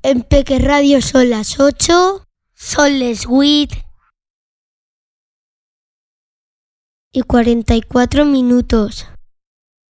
En Peque Radio son las 8, son les 8 y 44 minutos.